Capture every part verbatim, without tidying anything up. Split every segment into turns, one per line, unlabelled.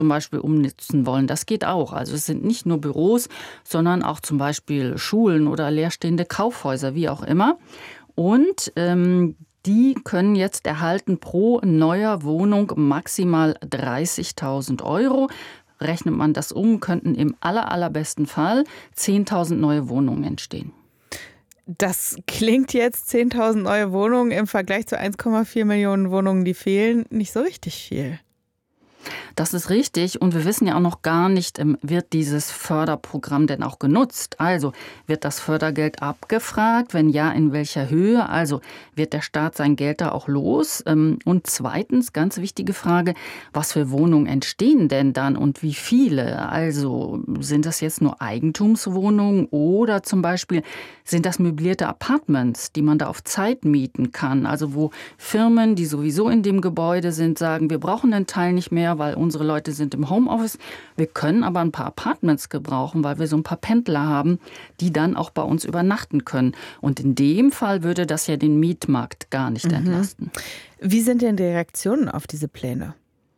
zum Beispiel umnutzen wollen. Das geht auch. Also es sind nicht nur Büros, sondern auch zum Beispiel Schulen oder leerstehende Kaufhäuser, wie auch immer. Und ähm, die können jetzt erhalten pro neuer Wohnung maximal dreißigtausend Euro. Rechnet man das um, könnten im aller, allerbesten Fall zehntausend neue Wohnungen entstehen.
Das klingt jetzt zehntausend neue Wohnungen im Vergleich zu eins Komma vier Millionen Wohnungen, die fehlen, nicht so richtig viel.
Das ist richtig und wir wissen ja auch noch gar nicht, wird dieses Förderprogramm denn auch genutzt? Also wird das Fördergeld abgefragt? Wenn ja, in welcher Höhe? Also wird der Staat sein Geld da auch los? Und zweitens, ganz wichtige Frage, was für Wohnungen entstehen denn dann und wie viele? Also sind das jetzt nur Eigentumswohnungen oder zum Beispiel sind das möblierte Apartments, die man da auf Zeit mieten kann? Also wo Firmen, die sowieso in dem Gebäude sind, sagen, wir brauchen den Teil nicht mehr, weil unsere Leute sind im Homeoffice. Wir können aber ein paar Apartments gebrauchen, weil wir so ein paar Pendler haben, die dann auch bei uns übernachten können. Und in dem Fall würde das ja den Mietmarkt gar nicht mhm. entlasten.
Wie sind denn die Reaktionen auf diese Pläne?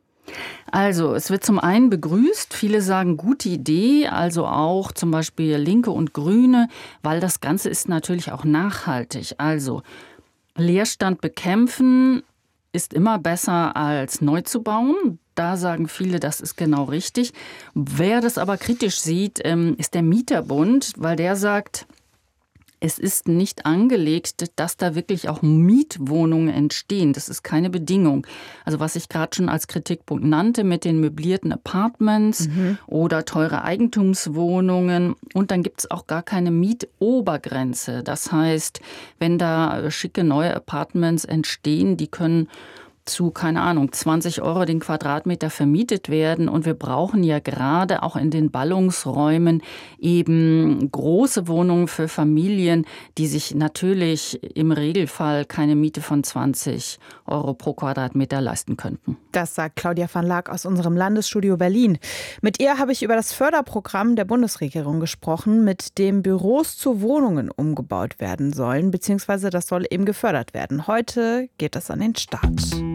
Also es wird zum einen begrüßt, viele sagen gute Idee, also auch zum Beispiel Linke und Grüne, weil das Ganze ist natürlich auch nachhaltig. Also Leerstand bekämpfen ist immer besser als neu zu bauen. Da sagen viele, das ist genau richtig. Wer das aber kritisch sieht, ist der Mieterbund, weil der sagt, es ist nicht angelegt, dass da wirklich auch Mietwohnungen entstehen. Das ist keine Bedingung. Also was ich gerade schon als Kritikpunkt nannte mit den möblierten Apartments mhm. oder teure Eigentumswohnungen. Und dann gibt es auch gar keine Mietobergrenze. Das heißt, wenn da schicke neue Apartments entstehen, die können zu, keine Ahnung, zwanzig Euro den Quadratmeter vermietet werden. Und wir brauchen ja gerade auch in den Ballungsräumen eben große Wohnungen für Familien, die sich natürlich im Regelfall keine Miete von zwanzig Euro pro Quadratmeter leisten könnten.
Das sagt Claudia van Laak aus unserem Landesstudio Berlin. Mit ihr habe ich über das Förderprogramm der Bundesregierung gesprochen, mit dem Büros zu Wohnungen umgebaut werden sollen, beziehungsweise das soll eben gefördert werden. Heute geht das an den Start.